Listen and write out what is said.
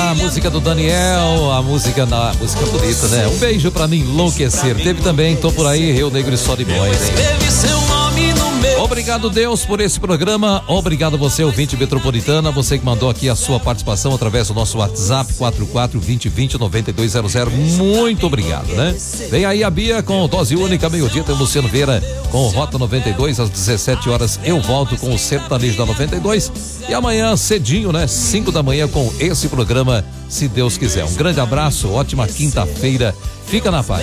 a música do Daniel, a música bonita, né? Um beijo pra me enlouquecer. Teve também, tô por aí, Rio Negro e Solimões. Obrigado, Deus, por esse programa. Obrigado você, ouvinte metropolitana, você que mandou aqui a sua participação através do nosso WhatsApp 4420209200. Muito obrigado, né? Vem aí a Bia com dose única, meio-dia tem o Luciano Vieira com o Rota 92 às 17 horas. Eu volto com o Sertanejo da 92 e amanhã cedinho, né? 5 da manhã com esse programa, se Deus quiser. Um grande abraço, ótima quinta-feira. Fica na paz.